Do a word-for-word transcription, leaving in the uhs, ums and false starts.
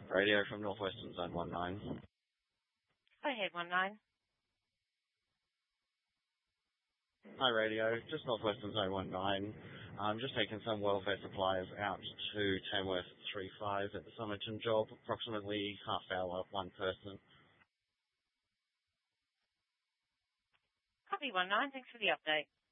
Radio from Northwestern Zone one nine. Go ahead, one nine. Hi, Radio. Just Northwestern Zone one nine. I'm just taking some welfare supplies out to Tamworth three five at the Somerton job, approximately half hour, one person. Copy one nine. Thanks for the update.